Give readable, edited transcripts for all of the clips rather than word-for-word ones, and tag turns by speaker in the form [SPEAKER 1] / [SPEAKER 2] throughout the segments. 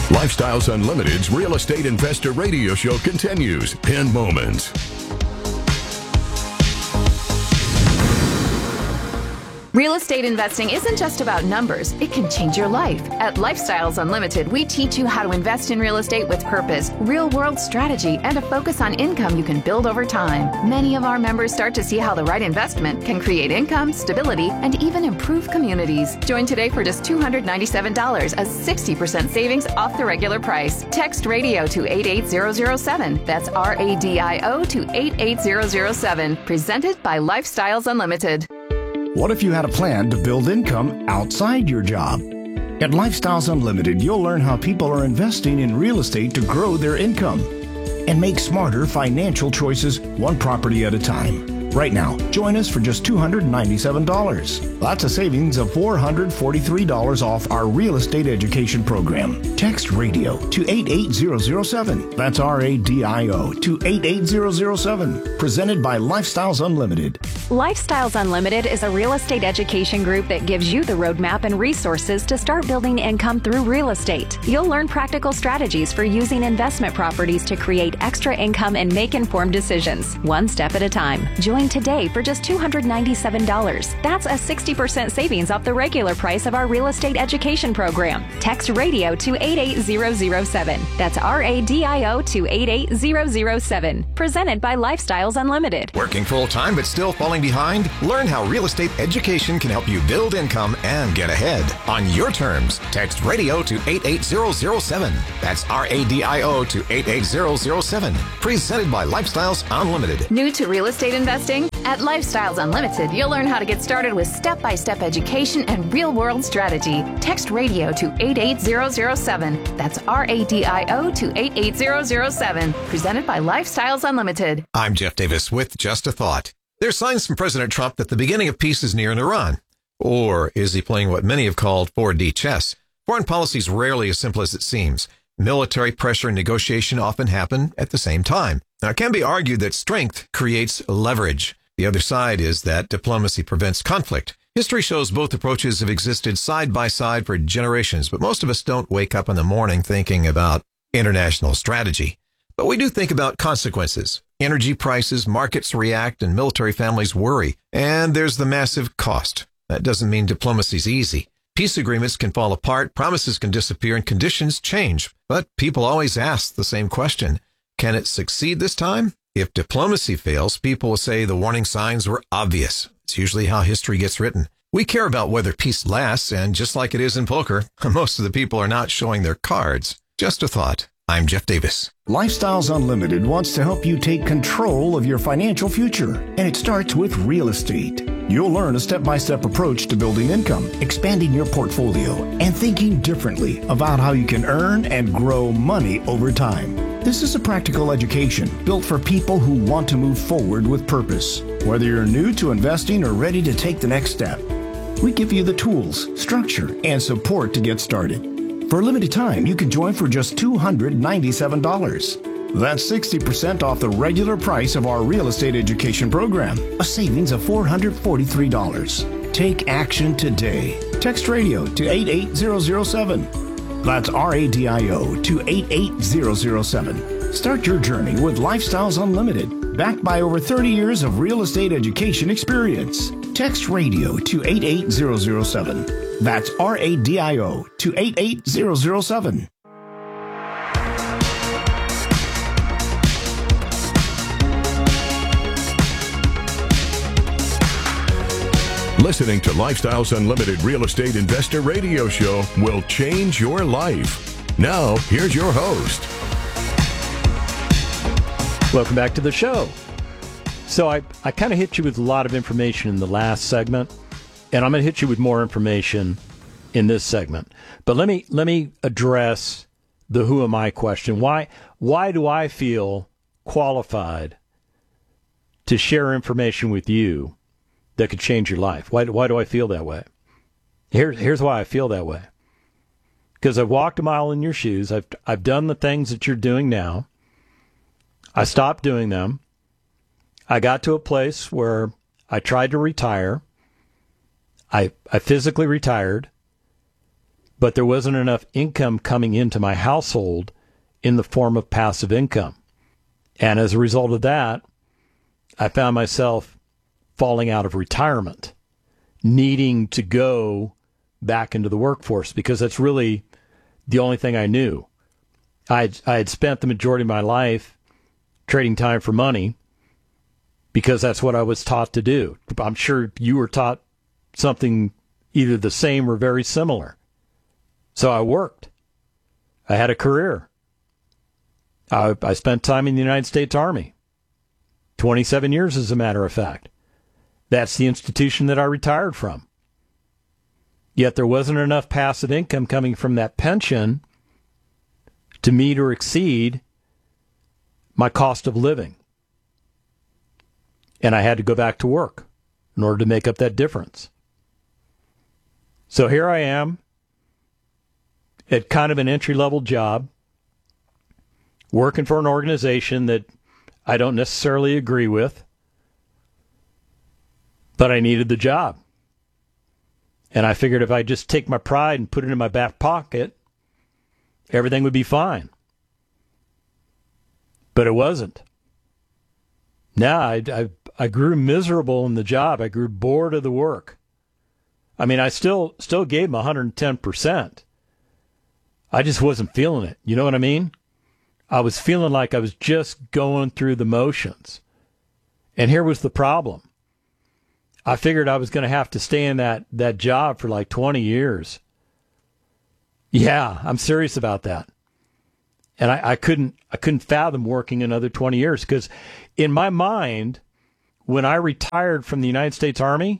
[SPEAKER 1] Lifestyles Unlimited's Real Estate Investor Radio Show continues in moments.
[SPEAKER 2] Real estate investing isn't just about numbers. It can change your life. At Lifestyles Unlimited, we teach you how to invest in real estate with purpose, real-world strategy, and a focus on income you can build over time. Many of our members start to see how the right investment can create income, stability, and even improve communities. Join today for just $297, a 60% savings off the regular price. Text radio to 88007. That's RADIO to 88007. Presented by Lifestyles Unlimited.
[SPEAKER 3] What if you had a plan to build income outside your job? At Lifestyles Unlimited, you'll learn how people are investing in real estate to grow their income and make smarter financial choices one property at a time. Right now, join us for just $297. That's a savings of $443 off our real estate education program. Text radio to 88007. That's RADIO to 88007. Presented by Lifestyles Unlimited.
[SPEAKER 4] Lifestyles Unlimited is a real estate education group that gives you the roadmap and resources to start building income through real estate. You'll learn practical strategies for using investment properties to create extra income and make informed decisions, one step at a time. Join today for just $297. That's a 60% savings off the regular price of our real estate education program. Text radio to 88007. That's RADIO to 88007. Presented by Lifestyles Unlimited.
[SPEAKER 5] Working full-time but still falling behind? Learn how real estate education can help you build income and get ahead. On your terms, text radio to 88007. That's RADIO to 88007. Presented by Lifestyles Unlimited.
[SPEAKER 2] New to real estate investing? At Lifestyles Unlimited, you'll learn how to get started with step-by-step education and real-world strategy. Text radio to 88007. That's RADIO to 88007. Presented by Lifestyles Unlimited.
[SPEAKER 5] I'm Jeff Davis with Just a Thought. There's signs from President Trump that the beginning of peace is near in Iran. Or is he playing what many have called 4D chess? Foreign policy is rarely as simple as it seems. Military pressure and negotiation often happen at the same time. Now, it can be argued that strength creates leverage. The other side is that diplomacy prevents conflict. History shows both approaches have existed side by side for generations, but most of us don't wake up in the morning thinking about international strategy. But we do think about consequences. Energy prices, markets react, and military families worry. And there's the massive cost. That doesn't mean diplomacy's easy. Peace agreements can fall apart, promises can disappear, and conditions change. But people always ask the same question. Can it succeed this time? If diplomacy fails, people will say the warning signs were obvious. It's usually how history gets written. We care about whether peace lasts, and just like it is in poker, most of the people are not showing their cards. Just a thought. I'm Jeff Davis.
[SPEAKER 3] Lifestyles Unlimited wants to help you take control of your financial future, and it starts with real estate. You'll learn a step-by-step approach to building income, expanding your portfolio, and thinking differently about how you can earn and grow money over time. This is a practical education built for people who want to move forward with purpose. Whether you're new to investing or ready to take the next step, we give you the tools, structure, and support to get started. For a limited time, you can join for just $297. That's 60% off the regular price of our real estate education program, a savings of $443. Take action today. Text radio to 88007. That's RADIO to 88007. Start your journey with Lifestyles Unlimited, backed by over 30 years of real estate education experience. Text radio to 88007. That's RADIO to 88007.
[SPEAKER 1] Listening to Lifestyles Unlimited Real Estate Investor Radio Show will change your life. Now, here's your host.
[SPEAKER 6] Welcome back to the show. So I kind of hit you with a lot of information in the last segment, and I'm going to hit you with more information in this segment. But let me address the who am I question. Why do I feel qualified to share information with you that could change your life? Why do I feel that way? Here's why I feel that way. Because I've walked a mile in your shoes. I've done the things that you're doing now. I stopped doing them. I got to a place where I tried to retire. I physically retired. but there wasn't enough income coming into my household in the form of passive income. And as a result of that, I found myself falling out of retirement, needing to go back into the workforce because that's really the only thing I knew. I had spent the majority of my life trading time for money because that's what I was taught to do. I'm sure you were taught something either the same or very similar. So I worked. I had a career. I spent time in the United States Army. 27 years, as a matter of fact. That's the institution that I retired from. Yet there wasn't enough passive income coming from that pension to meet or exceed my cost of living. And I had to go back to work in order to make up that difference. So here I am at kind of an entry-level job, working for an organization that I don't necessarily agree with, but I needed the job. And I figured if I just take my pride and put it in my back pocket, everything would be fine. But it wasn't. No, I grew miserable in the job. I grew bored of the work. I mean, I still gave them 110%. I just wasn't feeling it. You know what I mean? I was feeling like I was just going through the motions. And here was the problem. I figured I was going to have to stay in that job for like 20 years. Yeah, I'm serious about that. And I couldn't fathom working another 20 years because in my mind, when I retired from the United States Army,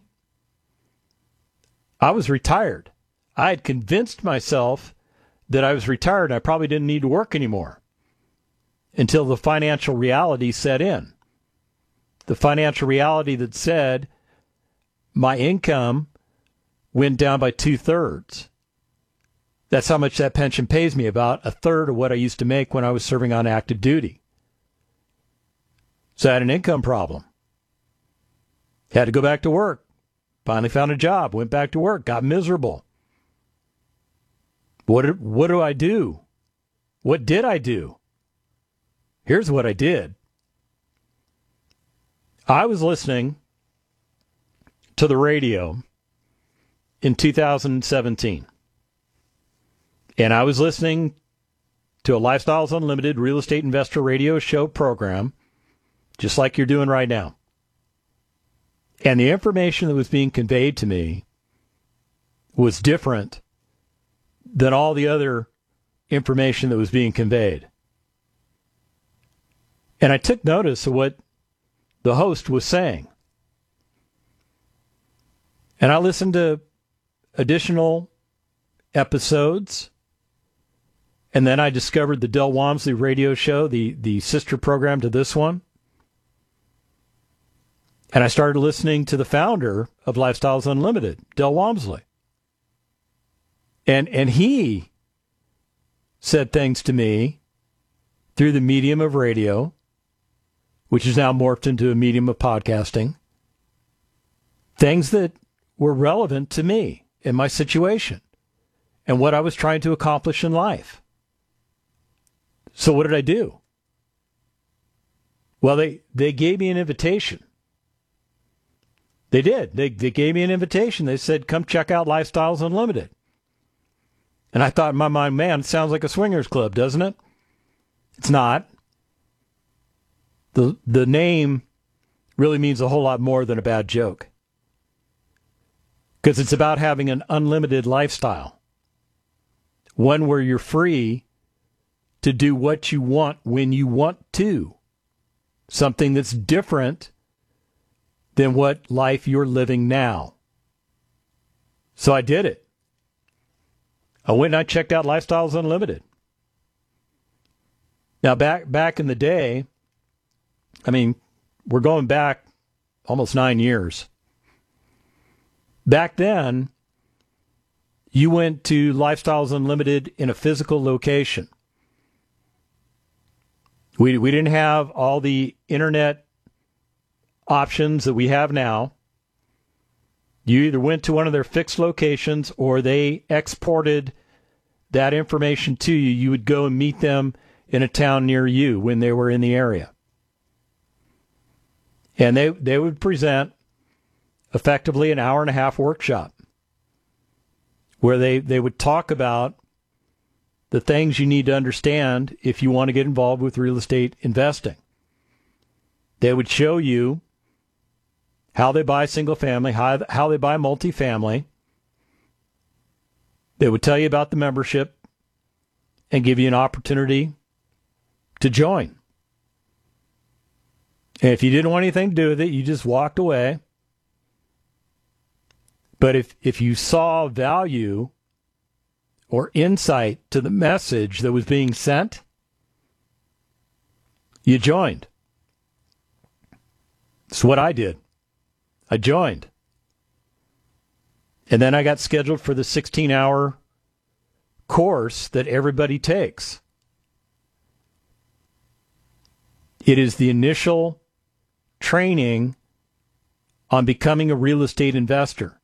[SPEAKER 6] I was retired. I had convinced myself that I was retired and I probably didn't need to work anymore until the financial reality set in. The financial reality that said my income went down by 2/3. That's how much that pension pays me, about 1/3 of what I used to make when I was serving on active duty. So I had an income problem. Had to go back to work. Finally found a job, went back to work, got miserable. What do I do? What did I do? Here's what I did. I was listening to the radio in 2017. And I was listening to a Lifestyles Unlimited real estate investor radio show program, just like you're doing right now. And the information that was being conveyed to me was different than all the other information that was being conveyed. And I took notice of what the host was saying. And I listened to additional episodes. And then I discovered the Del Walmsley radio show, the sister program to this one. And I started listening to the founder of Lifestyles Unlimited, Del Walmsley. And he said things to me through the medium of radio, which is now morphed into a medium of podcasting, things that were relevant to me in my situation and what I was trying to accomplish in life. So what did I do? Well, they gave me an invitation. They did. They gave me an invitation. They said, come check out Lifestyles Unlimited. And I thought in my mind, man, it sounds like a swingers club, doesn't it? It's not. The name really means a whole lot more than a bad joke. Because it's about having an unlimited lifestyle. One where you're free to do what you want when you want to. Something that's different than what life you're living now. So I did it. I went and I checked out Lifestyles Unlimited. Now, back in the day, I mean, we're going back almost 9 years. Back then, you went to Lifestyles Unlimited in a physical location. We didn't have all the internet options that we have now. You either went to one of their fixed locations or they exported that information to you, you would go and meet them in a town near you when they were in the area. And they would present effectively an hour-and-a-half workshop where they would talk about the things you need to understand if you want to get involved with real estate investing. They would show you how they buy single family, how they buy multifamily. They would tell you about the membership and give you an opportunity to join. And if you didn't want anything to do with it, you just walked away. But if you saw value or insight to the message that was being sent, you joined. That's what I did. I joined. And then I got scheduled for the 16-hour course that everybody takes. It is the initial training on becoming a real estate investor.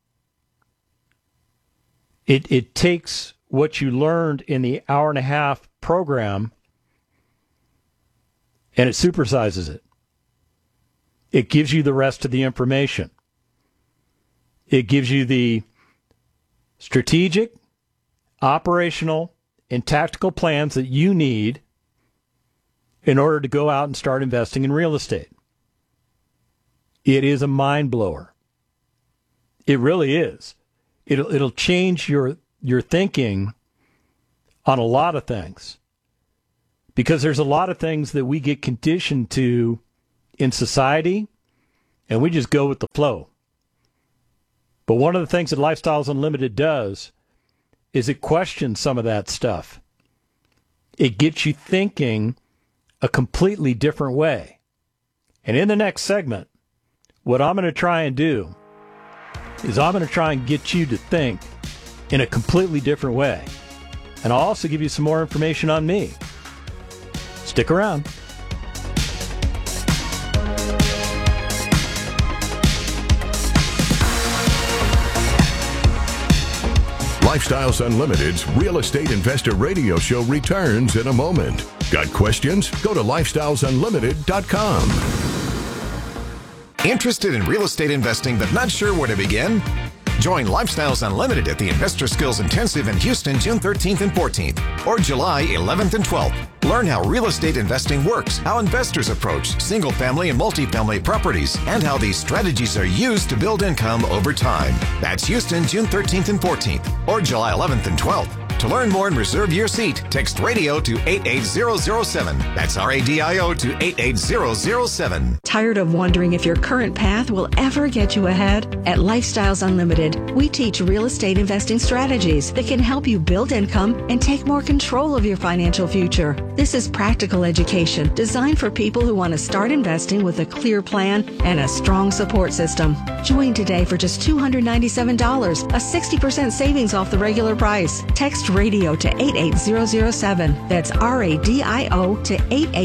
[SPEAKER 6] It takes what you learned in the hour-and-a-half program and it supersizes it. It gives you the rest of the information. It gives you the strategic, operational, and tactical plans that you need in order to go out and start investing in real estate. It is a mind blower. It really is. It'll change your thinking on a lot of things, because there's a lot of things that we get conditioned to in society, and we just go with the flow. But one of the things that Lifestyles Unlimited does is it questions some of that stuff. It gets you thinking a completely different way. And in the next segment, what I'm going to try and do is I'm going to try and get you to think in a completely different way. And I'll also give you some more information on me. Stick around.
[SPEAKER 1] Lifestyles Unlimited's Real Estate Investor Radio Show returns in a moment. Got questions? Go to lifestylesunlimited.com.
[SPEAKER 5] Interested in real estate investing but not sure where to begin? Join Lifestyles Unlimited at the Investor Skills Intensive in Houston, June 13th and 14th, or July 11th and 12th. Learn how real estate investing works, how investors approach single-family and multifamily properties, and how these strategies are used to build income over time. That's Houston, June 13th and 14th, or July 11th and 12th. To learn more and reserve your seat, text RADIO to 88007. That's RADIO to 88007.
[SPEAKER 7] Tired of wondering if your current path will ever get you ahead? At Lifestyles Unlimited, we teach real estate investing strategies that can help you build income and take more control of your financial future. This is practical education designed for people who want to start investing with a clear plan and a strong support system. Join today for just $297, a 60% savings off the regular price. Text RADIO to 88007. That's RADIO to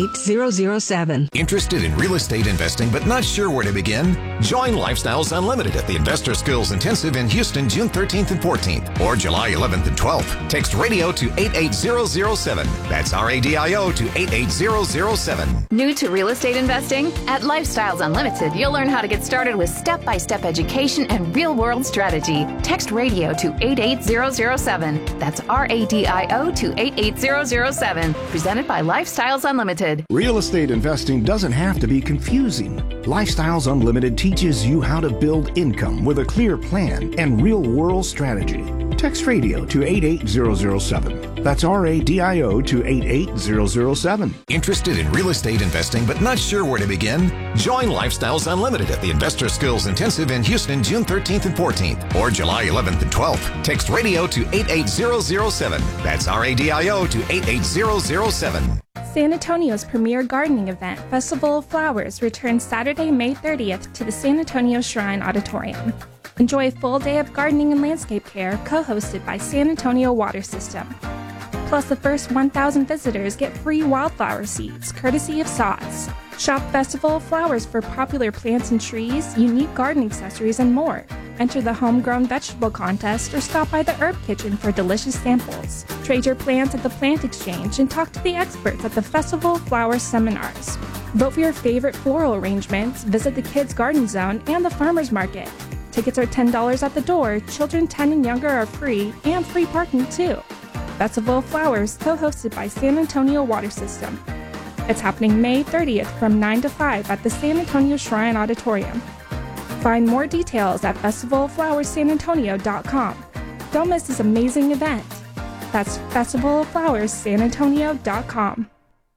[SPEAKER 7] 88007.
[SPEAKER 5] Interested in real estate investing but not sure where to begin? Join Lifestyles Unlimited at the Investor Skills Intensive in Houston, June 13th and 14th, or July 11th and 12th. Text RADIO to 88007. That's RADIO to 88007.
[SPEAKER 2] New to real estate investing? At Lifestyles Unlimited, you'll learn how to get started with step-by-step education and real-world strategy. Text RADIO to 88007. That's RADIO to 88007. Presented by Lifestyles Unlimited.
[SPEAKER 3] Real estate investing doesn't have to be confusing. Lifestyles Unlimited teaches you how to build income with a clear plan and real-world strategy. Text RADIO to 88007. That's RADIO to 88007.
[SPEAKER 5] Interested in real estate investing but not sure where to begin? Join Lifestyles Unlimited at the Investor Skills Intensive in Houston, June 13th and 14th, or July 11th and 12th. Text RADIO to 88007. That's RADIO to 88007.
[SPEAKER 8] San Antonio's premier gardening event, Festival of Flowers, returns Saturday, May 30th to the San Antonio Shrine Auditorium. Enjoy a full day of gardening and landscape care, co-hosted by San Antonio Water System. Plus, the first 1,000 visitors get free wildflower seeds, courtesy of Sods. Shop Festival of Flowers for popular plants and trees, unique garden accessories, and more. Enter the homegrown vegetable contest or stop by the Herb Kitchen for delicious samples. Trade your plants at the Plant Exchange and talk to the experts at the Festival of Flowers seminars. Vote for your favorite floral arrangements, visit the Kids Garden Zone and the Farmers Market. Tickets are $10 at the door, children 10 and younger are free, and free parking too. Festival of Flowers, co-hosted by San Antonio Water System. It's happening May 30th from 9 to 5 at the San Antonio Shrine Auditorium. Find more details at festivaloflowerssanantonio.com. Don't miss this amazing event. That's festivaloflowerssanantonio.com.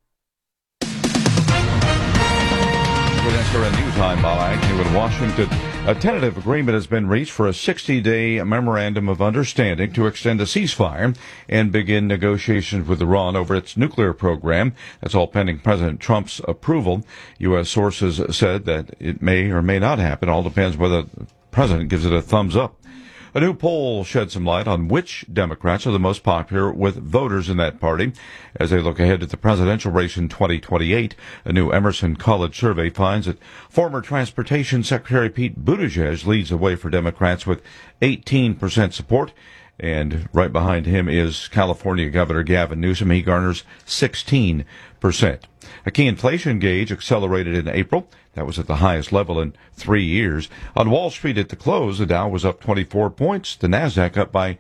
[SPEAKER 9] With SRN News, I'm Bob Agnew in Washington. A tentative agreement has been reached for a 60-day memorandum of understanding to extend a ceasefire and begin negotiations with Iran over its nuclear program. That's all pending President Trump's approval. U.S. sources said that it may or may not happen. All depends whether the president gives it a thumbs up. A new poll shed some light on which Democrats are the most popular with voters in that party as they look ahead to the presidential race in 2028. A new Emerson College survey finds that former Transportation Secretary Pete Buttigieg leads the way for Democrats with 18% support. And right behind him is California Governor Gavin Newsom. He garners 16%. A key inflation gauge accelerated in April. That was at the highest level in 3 years. On Wall Street at the close, the Dow was up 24 points. The Nasdaq up by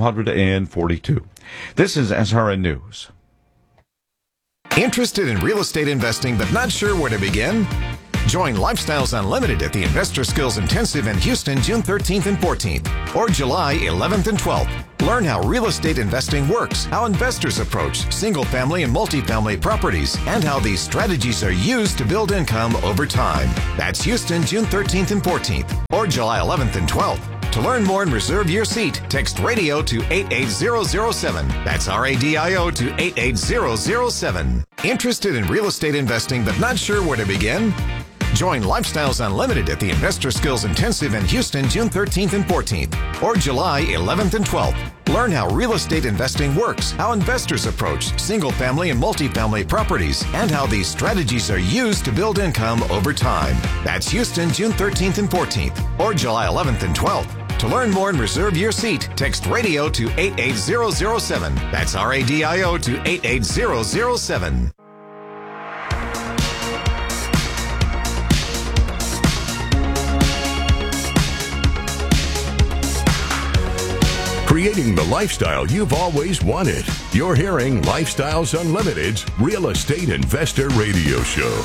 [SPEAKER 9] 242. This is SRN News.
[SPEAKER 5] Interested in real estate investing but not sure where to begin? Join Lifestyles Unlimited at the Investor Skills Intensive in Houston, June 13th and 14th, or July 11th and 12th. Learn how real estate investing works, how investors approach single-family and multifamily properties, and how these strategies are used to build income over time. That's Houston, June 13th and 14th, or July 11th and 12th. To learn more and reserve your seat, text RADIO to 88007. That's RADIO to 88007. Interested in real estate investing but not sure where to begin? Join Lifestyles Unlimited at the Investor Skills Intensive in Houston, June 13th and 14th, or July 11th and 12th. Learn how real estate investing works, how investors approach single-family and multifamily properties, and how these strategies are used to build income over time. That's Houston, June 13th and 14th, or July 11th and 12th. To learn more and reserve your seat, text RADIO to 88007. That's RADIO to 88007.
[SPEAKER 1] Creating the lifestyle you've always wanted. You're hearing Lifestyles Unlimited's Real Estate Investor Radio Show.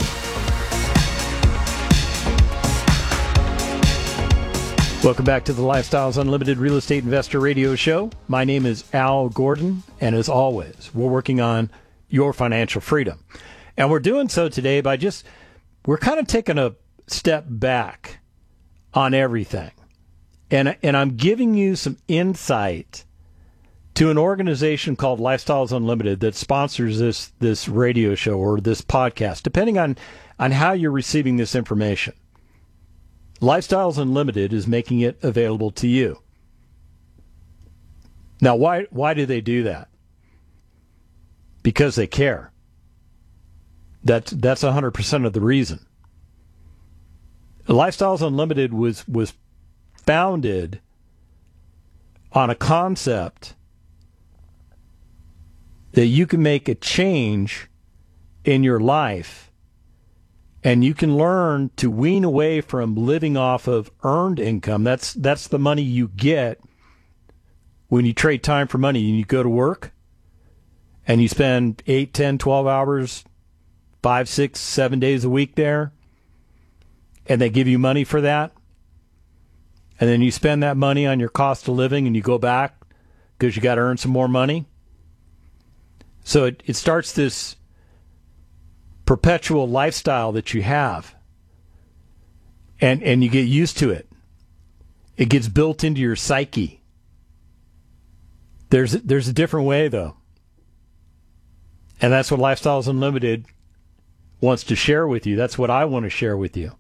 [SPEAKER 6] Welcome back to the Lifestyles Unlimited Real Estate Investor Radio Show. My name is Al Gordon, and as always, we're working on your financial freedom. And we're doing so today by we're kind of taking a step back on everything. And I'm giving you some insight to an organization called Lifestyles Unlimited that sponsors this radio show or this podcast, depending on how you're receiving this information. Lifestyles Unlimited is making it available to you. Now, why do they do that? Because they care. That's 100% of the reason. Lifestyles Unlimited was founded on a concept that you can make a change in your life and you can learn to wean away from living off of earned income. That's the money you get when you trade time for money and you go to work and you spend 8, 10, 12 hours, 5, 6, 7 days a week there, and they give you money for that. And then you spend that money on your cost of living and you go back because you got to earn some more money. So it starts this perpetual lifestyle that you have. And you get used to it. It gets built into your psyche. There's a different way, though. And that's what Lifestyles Unlimited wants to share with you. That's what I want to share with you.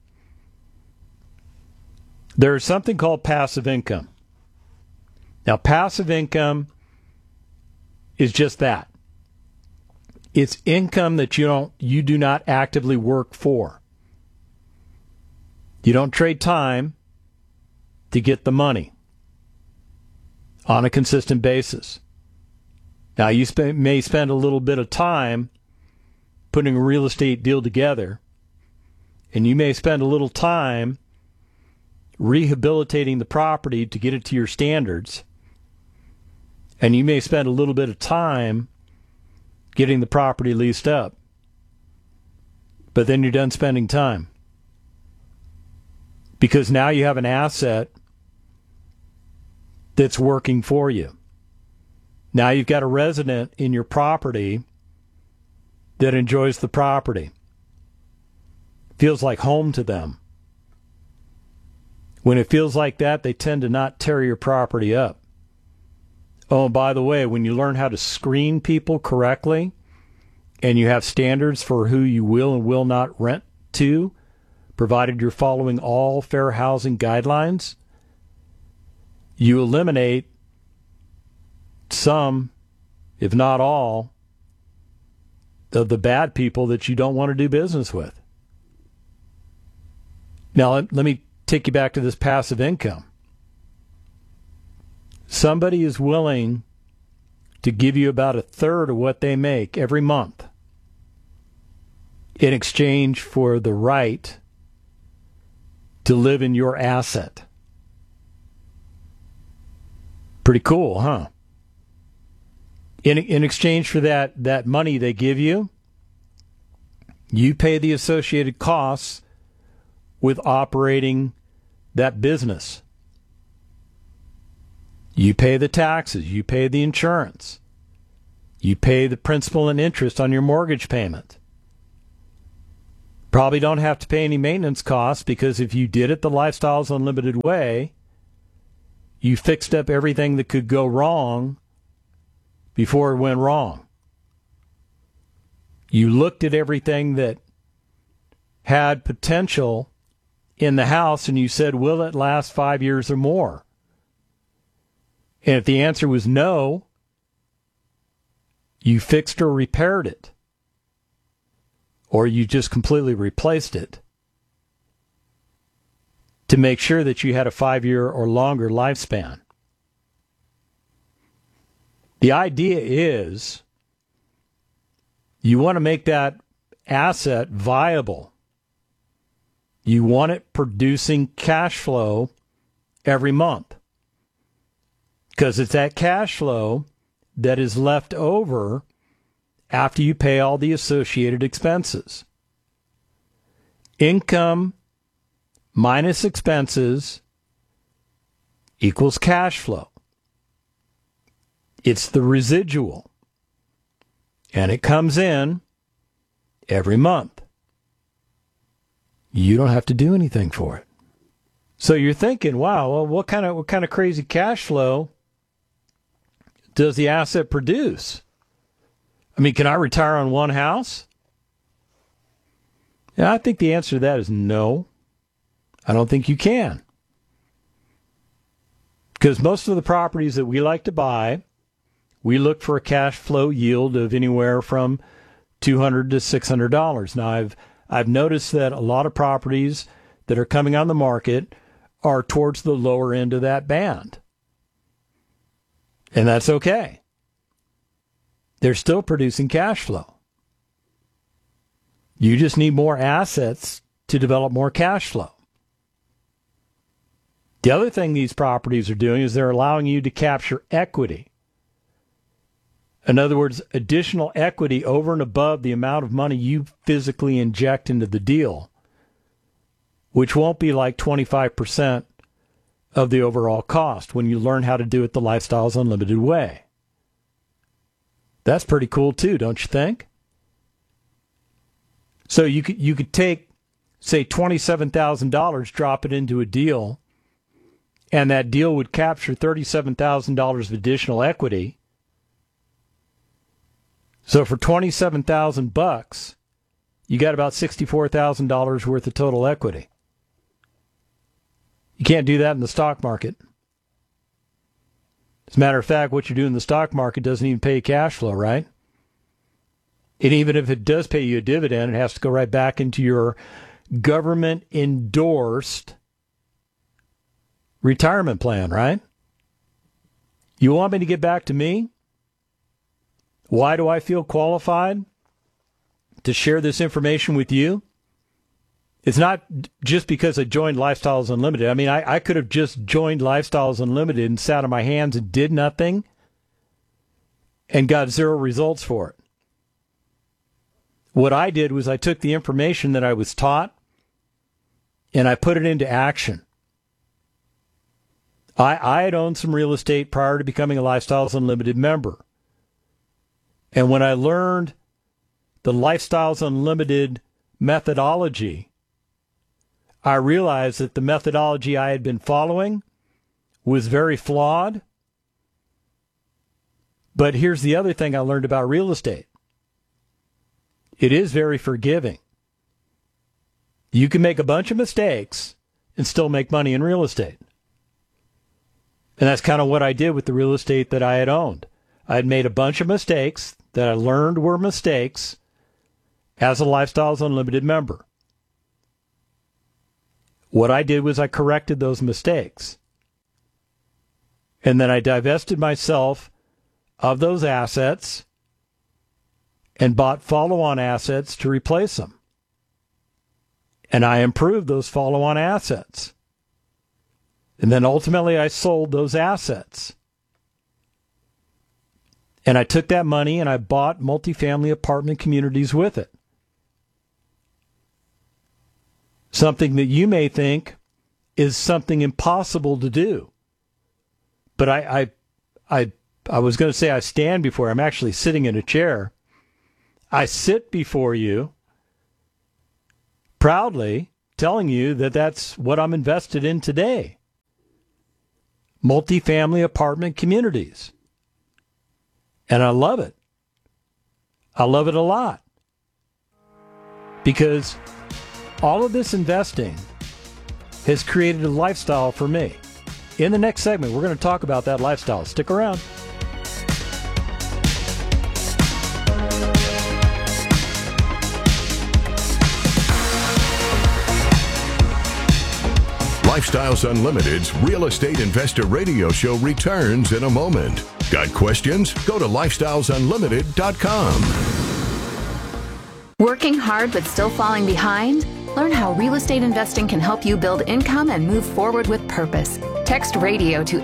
[SPEAKER 6] There's something called passive income. Now, passive income is just that. It's income that you do not actively work for. You don't trade time to get the money on a consistent basis. Now, you may spend a little bit of time putting a real estate deal together, and you may spend a little time rehabilitating the property to get it to your standards, and you may spend a little bit of time getting the property leased up, but then you're done spending time. Because now you have an asset that's working for you. Now you've got a resident in your property that enjoys the property. Feels like home to them. When it feels like that, they tend to not tear your property up. Oh, and by the way, when you learn how to screen people correctly and you have standards for who you will and will not rent to, provided you're following all fair housing guidelines, you eliminate some, if not all, of the bad people that you don't want to do business with. Now, let me take you back to this passive income. Somebody is willing to give you about a third of what they make every month in exchange for the right to live in your asset. Pretty cool, huh? In exchange for that money they give you, you pay the associated costs with operating that business. You pay the taxes, you pay the insurance, you pay the principal and interest on your mortgage payment. Probably don't have to pay any maintenance costs, because if you did it the Lifestyles Unlimited way, you fixed up everything that could go wrong before it went wrong. You looked at everything that had potential in the house and you said, will it last 5 years or more? And if the answer was no, you fixed or repaired it. Or you just completely replaced it to make sure that you had a 5-year or longer lifespan. The idea is you want to make that asset viable. You want it producing cash flow every month, because it's that cash flow that is left over after you pay all the associated expenses. Income minus expenses equals cash flow. It's the residual, and it comes in every month. You don't have to do anything for it. So you're thinking, wow, well, what kind of crazy cash flow does the asset produce? I mean, can I retire on one house? Yeah, I think the answer to that is no. I don't think you can. Because most of the properties that we like to buy, we look for a cash flow yield of anywhere from $200 to $600. Now, I've noticed that a lot of properties that are coming on the market are towards the lower end of that band. And that's okay. They're still producing cash flow. You just need more assets to develop more cash flow. The other thing these properties are doing is they're allowing you to capture equity. In other words, additional equity over and above the amount of money you physically inject into the deal, which won't be like 25% of the overall cost when you learn how to do it the Lifestyles Unlimited way. That's pretty cool too, don't you think? So you could take, say, $27,000, drop it into a deal, and that deal would capture $37,000 of additional equity. So for $27,000, you got about $64,000 worth of total equity. You can't do that in the stock market. As a matter of fact, what you do in the stock market doesn't even pay you cash flow, right? And even if it does pay you a dividend, it has to go right back into your government-endorsed retirement plan, right? You want me to get back to me? Why do I feel qualified to share this information with you? It's not just because I joined Lifestyles Unlimited. I mean, I could have just joined Lifestyles Unlimited and sat on my hands and did nothing and got zero results for it. What I did was I took the information that I was taught and I put it into action. I had owned some real estate prior to becoming a Lifestyles Unlimited member. And when I learned the Lifestyles Unlimited methodology, I realized that the methodology I had been following was very flawed. But here's the other thing I learned about real estate. It is very forgiving. You can make a bunch of mistakes and still make money in real estate. And that's kind of what I did with the real estate that I had owned. I had made a bunch of mistakes that I learned were mistakes as a Lifestyles Unlimited member. What I did was I corrected those mistakes. And then I divested myself of those assets and bought follow-on assets to replace them. And I improved those follow-on assets. And then ultimately I sold those assets. And I took that money and I bought multifamily apartment communities with it. Something that you may think is something impossible to do. But I was going to say I stand before you. I'm actually sitting in a chair. I sit before you proudly telling you that that's what I'm invested in today. Multifamily apartment communities. And I love it. I love it a lot. Because all of this investing has created a lifestyle for me. In the next segment, we're going to talk about that lifestyle. Stick around.
[SPEAKER 1] Lifestyles Unlimited's Real Estate Investor Radio Show returns in a moment. Got questions? Go to lifestylesunlimited.com.
[SPEAKER 2] Working hard but still falling behind? Learn how real estate investing can help you build income and move forward with purpose. Text radio to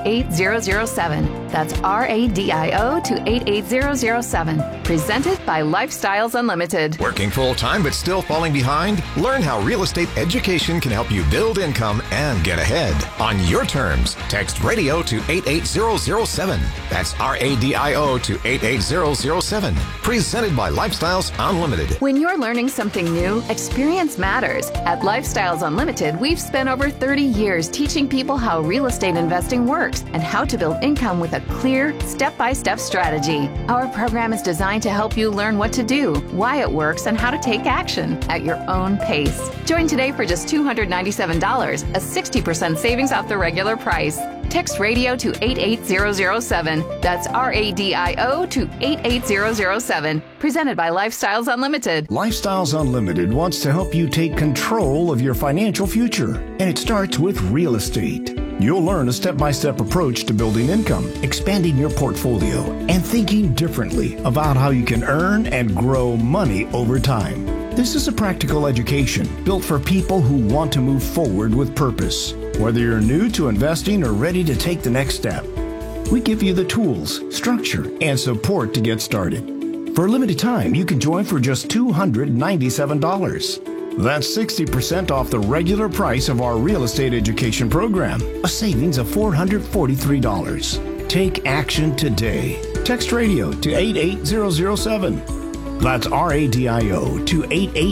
[SPEAKER 2] 88007. That's RADIO to 88007. Presented by Lifestyles Unlimited.
[SPEAKER 5] Working full-time but still falling behind? Learn how real estate education can help you build income and get ahead. On your terms, text radio to 88007. That's RADIO to 88007. Presented by Lifestyles Unlimited.
[SPEAKER 2] When you're learning something new, experience matters. At Lifestyles Unlimited, we've spent over 30 years teaching people how real estate investing works and how to build income with a clear, step-by-step strategy. Our program is designed to help you learn what to do, why it works, and how to take action at your own pace. Join today for just $297, a 60% savings off the regular price. Text radio to 88007. That's RADIO to 88007. Presented by Lifestyles Unlimited.
[SPEAKER 3] Lifestyles Unlimited wants to help you take control of your financial future, and it starts with real estate. You'll learn a step-by-step approach to building income, expanding your portfolio, and thinking differently about how you can earn and grow money over time. This is a practical education built for people who want to move forward with purpose. Whether you're new to investing or ready to take the next step, we give you the tools, structure, and support to get started. For a limited time, you can join for just $297. That's 60% off the regular price of our real estate education program, a savings of $443. Take action today. Text radio to 88007. That's RADIO to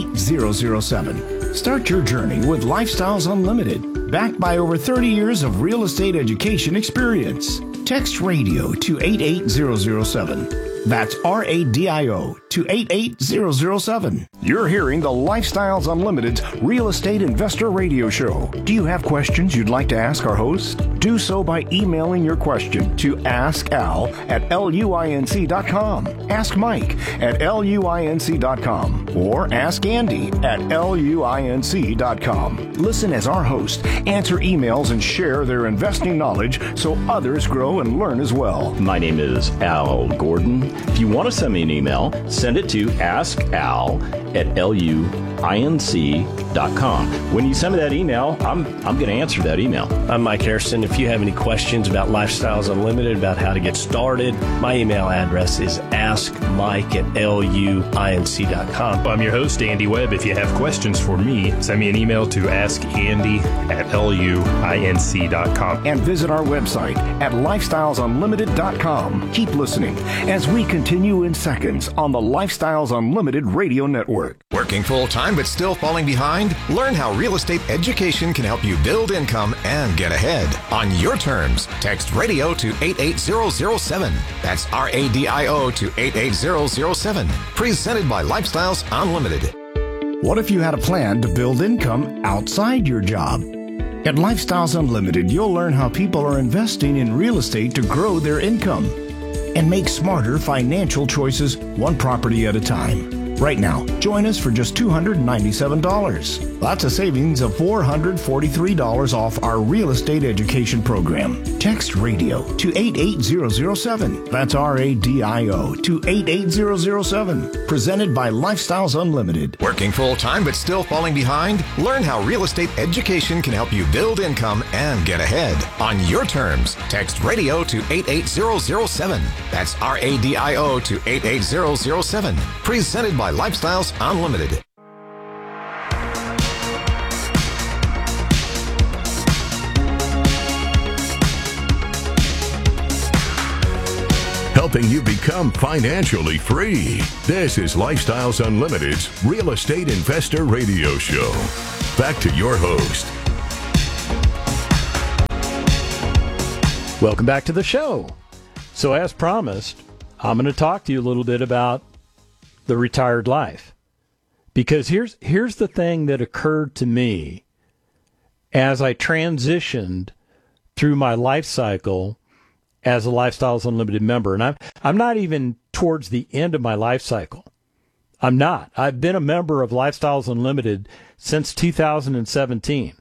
[SPEAKER 3] 88007. Start your journey with Lifestyles Unlimited, backed by over 30 years of real estate education experience. Text radio to 88007. That's RADIO to 88007. You're hearing the Lifestyles Unlimited's Real Estate Investor Radio Show. Do you have questions you'd like to ask our host? Do so by emailing your question to askal@luinc.com, Ask Mike at luinc.com, or Ask Andy at luinc.com. Listen as our hosts answer emails and share their investing knowledge so others grow and learn as well.
[SPEAKER 10] My name is Al Gordon. If you want to send me an email, send it to askal@luinc.com. When you send me that email, I'm going to answer that email.
[SPEAKER 11] I'm Mike Harrison. If you have any questions about Lifestyles Unlimited, about how to get started, my email address is askmike@luinc.com.
[SPEAKER 12] I'm your host, Andy Webb. If you have questions for me, send me an email to askandy@luinc.com.
[SPEAKER 3] And visit our website at lifestylesunlimited.com. Keep listening as we continue in seconds on the Lifestyles Unlimited Radio Network.
[SPEAKER 5] Working full-time but still falling behind? Learn how real estate education can help you build income and get ahead. On your terms, text radio to 88007. That's RADIO to 88007. Presented by Lifestyles Unlimited.
[SPEAKER 3] What if you had a plan to build income outside your job? At Lifestyles Unlimited, you'll learn how people are investing in real estate to grow their income and make smarter financial choices one property at a time. Right now, join us for just $297. That's a savings of $443 off our real estate education program. Text radio to 88007. That's RADIO to 88007. Presented by Lifestyles Unlimited.
[SPEAKER 5] Working full-time but still falling behind? Learn how real estate education can help you build income and get ahead. On your terms, text radio to 88007. That's RADIO to 88007. Presented by Lifestyles Unlimited.
[SPEAKER 1] Helping you become financially free. This is Lifestyles Unlimited's Real Estate Investor Radio Show. Back to your host.
[SPEAKER 6] Welcome back to the show. So as promised, I'm going to talk to you a little bit about the retired life. Because here's the thing that occurred to me as I transitioned through my life cycle as a Lifestyles Unlimited member. And I'm not even towards the end of my life cycle. I'm not. I've been a member of Lifestyles Unlimited since 2017.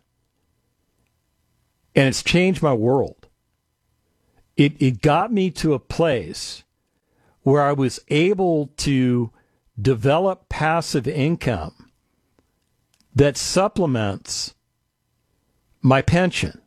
[SPEAKER 6] And it's changed my world. It got me to a place where I was able to develop passive income that supplements my pension.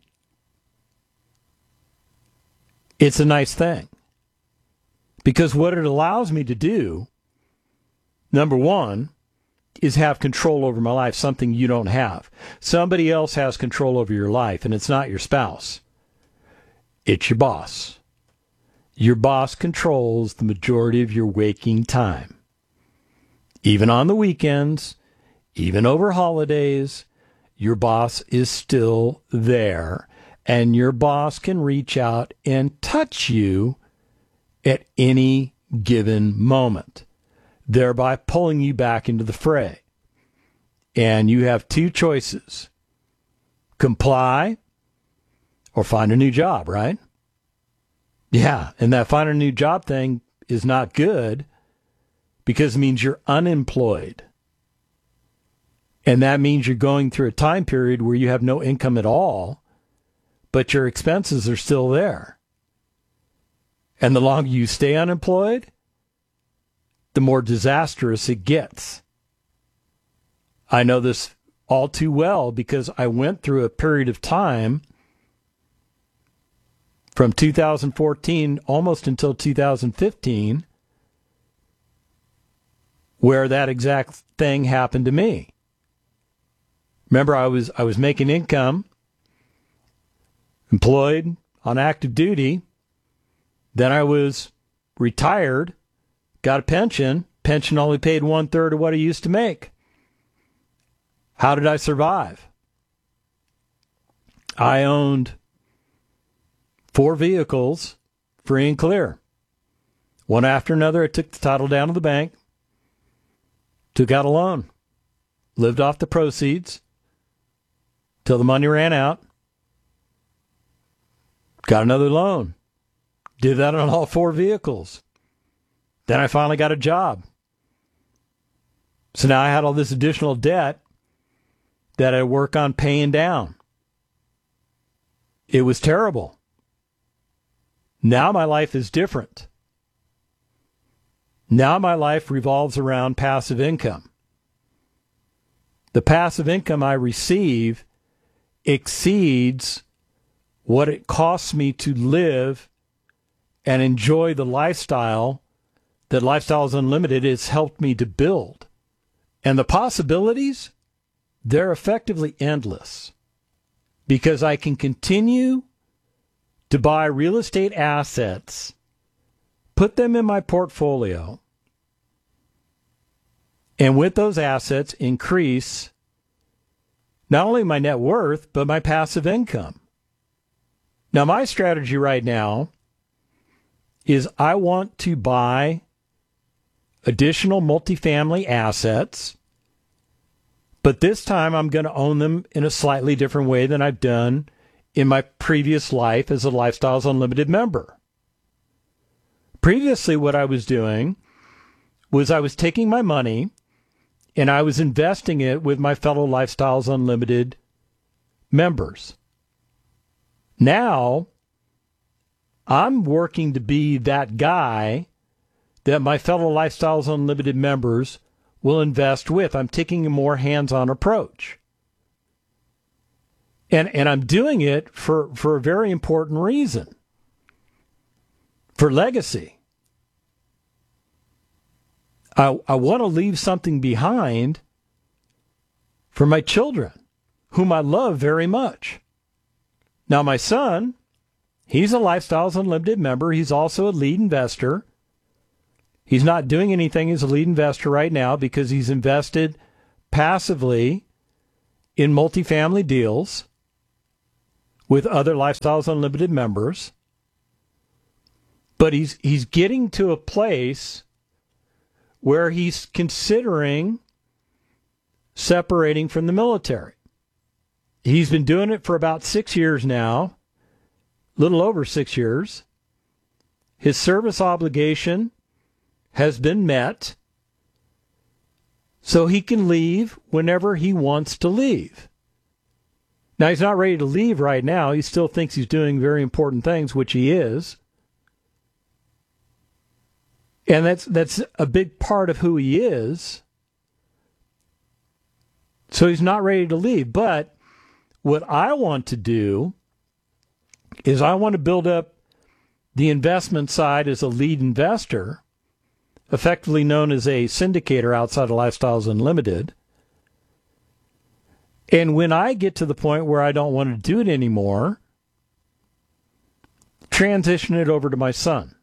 [SPEAKER 6] It's a nice thing. Because what it allows me to do, number one, is have control over my life, something you don't have. Somebody else has control over your life, and it's not your spouse. It's your boss. Your boss controls the majority of your waking time. Even on the weekends, even over holidays, your boss is still there. And your boss can reach out and touch you at any given moment, thereby pulling you back into the fray. And you have two choices: comply or find a new job, right? Yeah, and that find a new job thing is not good because it means you're unemployed. And that means you're going through a time period where you have no income at all, but your expenses are still there. And the longer you stay unemployed, the more disastrous it gets. I know this all too well because I went through a period of time from 2014 almost until 2015 where that exact thing happened to me. Remember, I was making income, employed on active duty. Then I was retired, got a pension. Pension only paid 1/3 of what I used to make. How did I survive? I owned 4 vehicles, free and clear. One after another, I took the title down to the bank, took out a loan, lived off the proceeds till the money ran out, got another loan, did that on all 4 vehicles. Then I finally got a job. So now I had all this additional debt that I work on paying down. It was terrible. Now my life is different. Now my life revolves around passive income. The passive income I receive exceeds what it costs me to live and enjoy the lifestyle that Lifestyles Unlimited has helped me to build. And the possibilities, they're effectively endless, because I can continue to buy real estate assets, put them in my portfolio, and with those assets increase not only my net worth, but my passive income. Now, my strategy right now is I want to buy additional multifamily assets, but this time I'm going to own them in a slightly different way than I've done in my previous life as a Lifestyles Unlimited member. Previously, what I was doing was I was taking my money and I was investing it with my fellow Lifestyles Unlimited members. Now, I'm working to be that guy that my fellow Lifestyles Unlimited members will invest with. I'm taking a more hands-on approach. And I'm doing it for a very important reason. For legacy. I want to leave something behind for my children, whom I love very much. Now, my son, he's a Lifestyles Unlimited member. He's also a lead investor. He's not doing anything as a lead investor right now because he's invested passively in multifamily deals with other Lifestyles Unlimited members. But he's getting to a place where he's considering separating from the military. He's been doing it for about 6 years now, a little over 6 years. His service obligation has been met, so he can leave whenever he wants to leave. Now, he's not ready to leave right now. He still thinks he's doing very important things, which he is. And that's a big part of who he is. So he's not ready to leave. But what I want to do is I want to build up the investment side as a lead investor, effectively known as a syndicator outside of Lifestyles Unlimited. And when I get to the point where I don't want to do it anymore, transition it over to my son.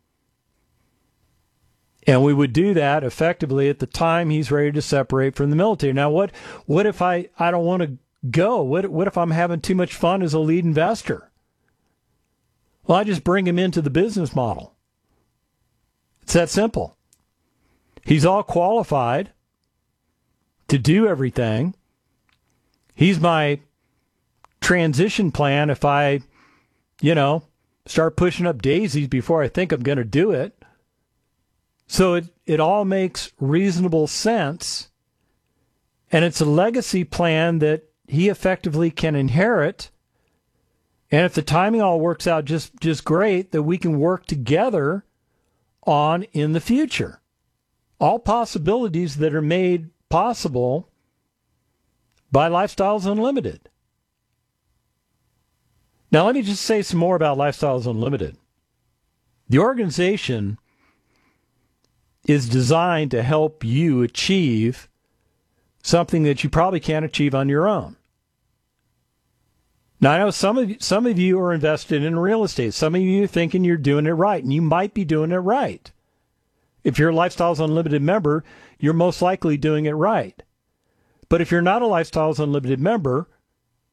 [SPEAKER 6] And we would do that effectively at the time he's ready to separate from the military. Now, what if I don't want to go? What if I'm having too much fun as a lead investor? Well, I just bring him into the business model. It's that simple. He's all qualified to do everything. He's my transition plan if I, start pushing up daisies before I think I'm going to do it. So it all makes reasonable sense, and it's a legacy plan that he effectively can inherit. And if the timing all works out just great, that we can work together on in the future. All possibilities that are made possible by Lifestyles Unlimited. Now, let me just say some more about Lifestyles Unlimited. The organization is designed to help you achieve something that you probably can't achieve on your own. Now, I know some of you are invested in real estate. Some of you are thinking you're doing it right, and you might be doing it right. If you're a Lifestyles Unlimited member, you're most likely doing it right. But if you're not a Lifestyles Unlimited member,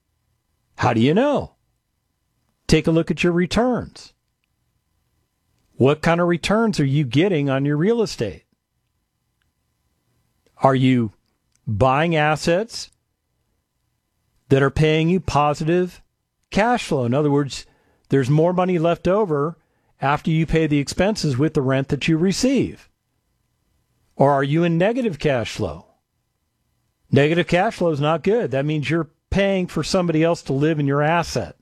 [SPEAKER 6] how do you know? Take a look at your returns. What kind of returns are you getting on your real estate? Are you buying assets that are paying you positive cash flow? In other words, there's more money left over after you pay the expenses with the rent that you receive. Or are you in negative cash flow? Negative cash flow is not good. That means you're paying for somebody else to live in your asset.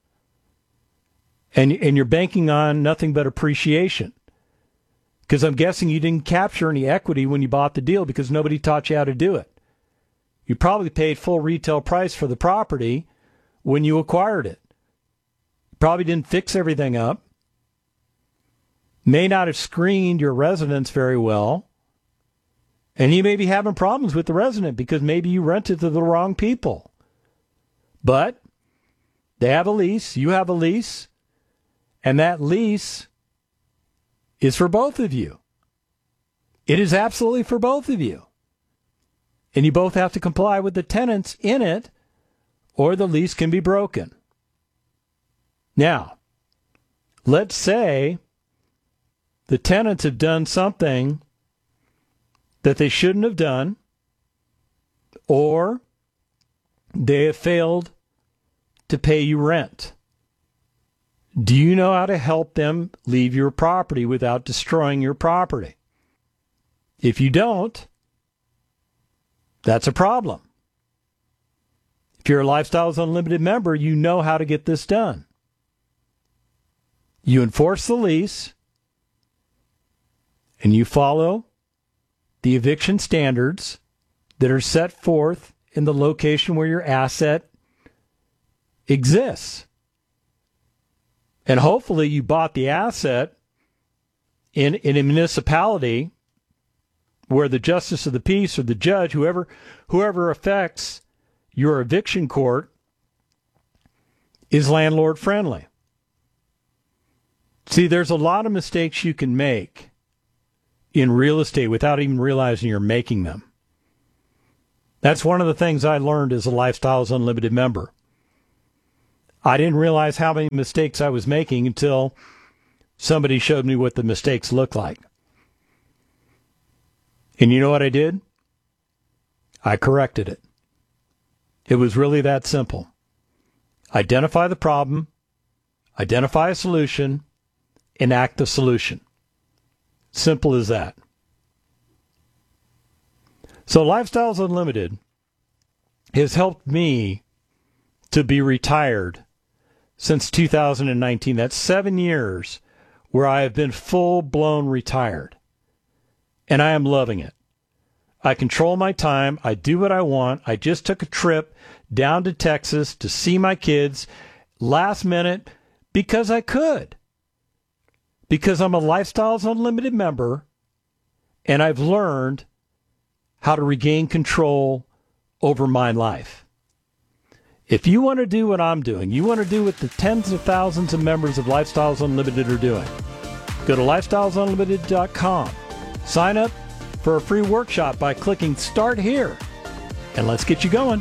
[SPEAKER 6] And you're banking on nothing but appreciation. Because I'm guessing you didn't capture any equity when you bought the deal because nobody taught you how to do it. You probably paid full retail price for the property when you acquired it. You probably didn't fix everything up. May not have screened your residents very well. And you may be having problems with the resident because maybe you rented to the wrong people. But they have a lease, you have a lease, and that lease is for both of you. It is absolutely for both of you. And you both have to comply with the tenants in it, or the lease can be broken. Now, let's say the tenants have done something that they shouldn't have done, or they have failed to pay you rent. Do you know how to help them leave your property without destroying your property? If you don't, that's a problem. If you're a Lifestyles Unlimited member, you know how to get this done. You enforce the lease, and you follow the eviction standards that are set forth in the location where your asset exists. And hopefully you bought the asset in a municipality where the justice of the peace or the judge, whoever affects your eviction court, is landlord friendly. See, there's a lot of mistakes you can make in real estate without even realizing you're making them. That's one of the things I learned as a Lifestyles Unlimited member. I didn't realize how many mistakes I was making until somebody showed me what the mistakes look like. And you know what I did? I corrected it. It was really that simple. Identify the problem, identify a solution, enact the solution. Simple as that. So Lifestyles Unlimited has helped me to be retired since 2019. That's 7 years where I have been full-blown retired. And I am loving it. I control my time. I do what I want. I just took a trip down to Texas to see my kids last minute because I could. Because I'm a Lifestyles Unlimited member, and I've learned how to regain control over my life. If you want to do what I'm doing, you want to do what the tens of thousands of members of Lifestyles Unlimited are doing, go to lifestylesunlimited.com. Sign up for a free workshop by clicking Start Here, and let's get you going.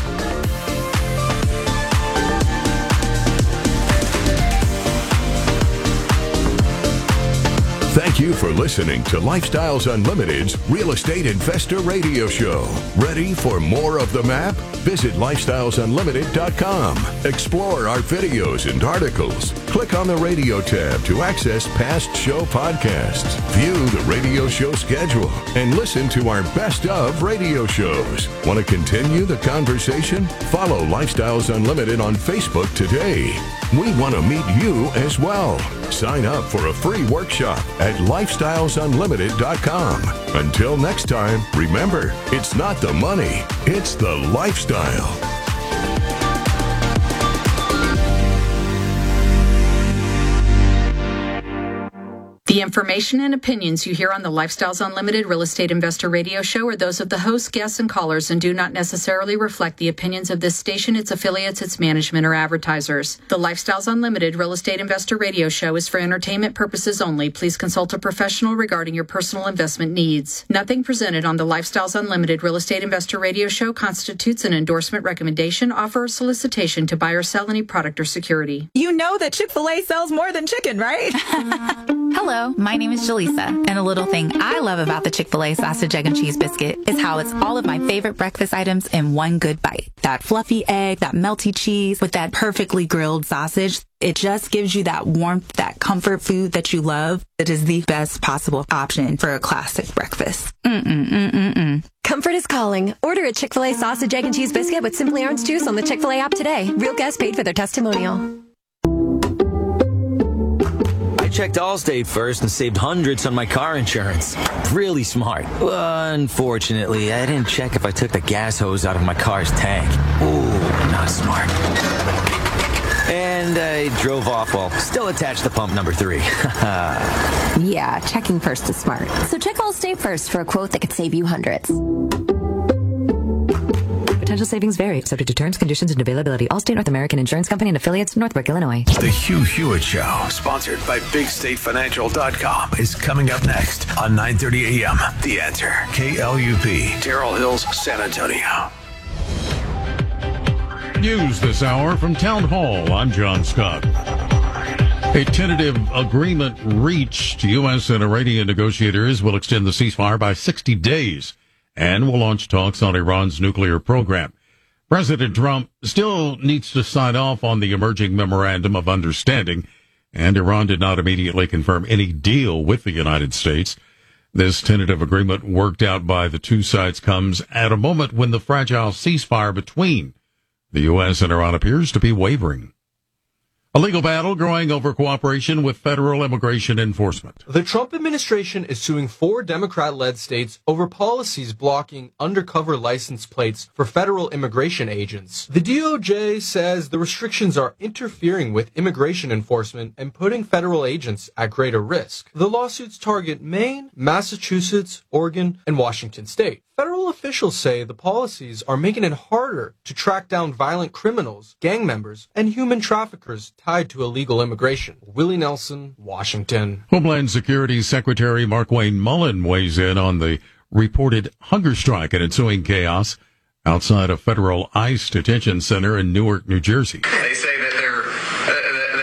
[SPEAKER 1] Thank you for listening to Lifestyles Unlimited's Real Estate Investor Radio Show. Ready for more of the map? Visit lifestylesunlimited.com. Explore our videos and articles. Click on the radio tab to access past show podcasts. View the radio show schedule and listen to our best of radio shows. Want to continue the conversation? Follow Lifestyles Unlimited on Facebook today. We want to meet you as well. Sign up for a free workshop at lifestylesunlimited.com. Until next time, remember, it's not the money, it's the lifestyle.
[SPEAKER 13] The information and opinions you hear on the Lifestyles Unlimited Real Estate Investor Radio Show are those of the hosts, guests, and callers and do not necessarily reflect the opinions of this station, its affiliates, its management, or advertisers. The Lifestyles Unlimited Real Estate Investor Radio Show is for entertainment purposes only. Please consult a professional regarding your personal investment needs. Nothing presented on the Lifestyles Unlimited Real Estate Investor Radio Show constitutes an endorsement, recommendation, offer, or solicitation to buy or sell any product or security.
[SPEAKER 14] You know that Chick-fil-A sells more than chicken, right?
[SPEAKER 15] Hello, my name is Jaleesa, and a little thing I love about the Chick-fil-A sausage, egg, and cheese biscuit is how it's all of my favorite breakfast items in one good bite. That fluffy egg, that melty cheese with that perfectly grilled sausage. It just gives you that warmth, that comfort food that you love. It is the best possible option for a classic breakfast.
[SPEAKER 16] Comfort is calling. Order a Chick-fil-A sausage, egg, and cheese biscuit with Simply Orange Juice on the Chick-fil-A app today. Real guests paid for their testimonial.
[SPEAKER 17] I checked Allstate first and saved hundreds on my car insurance. Really smart. Unfortunately, I didn't check if I took the gas hose out of my car's tank. Ooh, not smart. And I drove off while still attached to pump number 3.
[SPEAKER 16] Yeah, checking first is smart. So check Allstate first for a quote that could save you hundreds.
[SPEAKER 18] Potential savings vary, subject to terms, conditions, and availability. Allstate North American Insurance Company and affiliates, Northbrook, Illinois.
[SPEAKER 19] The Hugh Hewitt Show, sponsored by BigStateFinancial.com, is coming up next on 9:30 a.m. The Answer, KLUP, Terrell Hills, San Antonio.
[SPEAKER 20] News this hour from Town Hall. I'm John Scott. A tentative agreement reached. U.S. and Iranian negotiators will extend the ceasefire by 60 days and will launch talks on Iran's nuclear program. President Trump still needs to sign off on the emerging memorandum of understanding, and Iran did not immediately confirm any deal with the United States. This tentative agreement worked out by the two sides comes at a moment when the fragile ceasefire between the U.S. and Iran appears to be wavering. A legal battle growing over cooperation with federal immigration enforcement.
[SPEAKER 21] The Trump administration is suing 4 Democrat-led states over policies blocking undercover license plates for federal immigration agents. The DOJ says the restrictions are interfering with immigration enforcement and putting federal agents at greater risk. The lawsuits target Maine, Massachusetts, Oregon, and Washington state. Federal officials say the policies are making it harder to track down violent criminals, gang members, and human traffickers tied to illegal immigration. Willie Nelson, Washington.
[SPEAKER 20] Homeland Security Secretary Markwayne Mullin weighs in on the reported hunger strike and ensuing chaos outside a federal ICE detention center in Newark, New Jersey.
[SPEAKER 22] They say